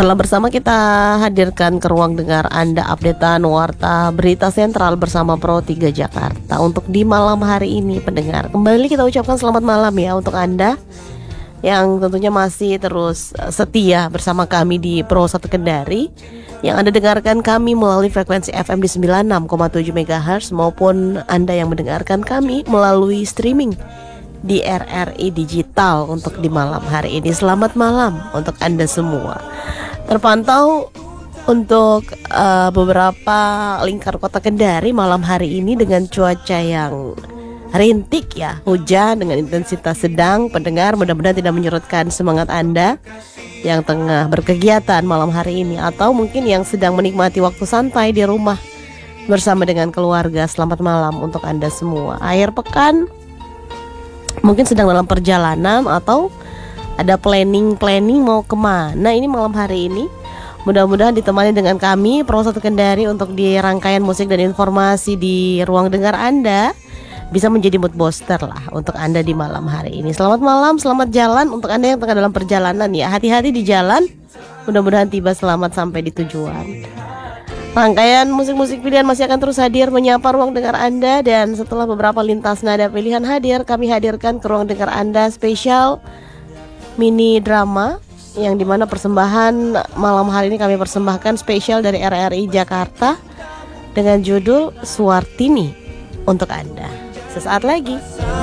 Setelah bersama kita hadirkan ke ruang dengar Anda updatean warta berita sentral bersama Pro 3 Jakarta. Untuk di malam hari ini pendengar, kembali kita ucapkan selamat malam ya untuk Anda yang tentunya masih terus setia bersama kami di Pro 1 Kendari, yang Anda dengarkan kami melalui frekuensi FM di 96,7 MHz, maupun Anda yang mendengarkan kami melalui streaming di RRI Digital. Untuk di malam hari ini, selamat malam untuk Anda semua. Terpantau untuk beberapa lingkar kota Kendari malam hari ini dengan cuaca yang rintik ya, hujan dengan intensitas sedang. Pendengar, mudah-mudahan tidak menyurutkan semangat Anda yang tengah berkegiatan malam hari ini, atau mungkin yang sedang menikmati waktu santai di rumah bersama dengan keluarga. Selamat malam untuk Anda semua. Akhir pekan mungkin sedang dalam perjalanan atau ada planning mau kemana ini malam hari ini. Mudah-mudahan ditemani dengan kami Pro 1 Kendari untuk di rangkaian musik dan informasi di ruang dengar Anda, bisa menjadi mood booster lah untuk Anda di malam hari ini. Selamat malam, selamat jalan untuk Anda yang tengah dalam perjalanan ya. Hati-hati di jalan, mudah-mudahan tiba selamat sampai di tujuan. Rangkaian musik-musik pilihan masih akan terus hadir menyapa ruang dengar Anda. Dan setelah beberapa lintas nada pilihan hadir, kami hadirkan ke ruang dengar Anda spesial mini drama, yang dimana persembahan malam hari ini kami persembahkan spesial dari RRI Jakarta dengan judul Suartini untuk Anda. Sesaat lagi.